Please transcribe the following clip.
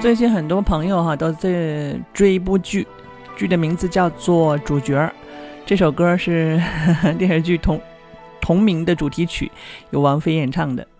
最近很多朋友都在追一部剧的名字叫做《主角》，这首歌是电视剧同名的主题曲，由王菲演唱的。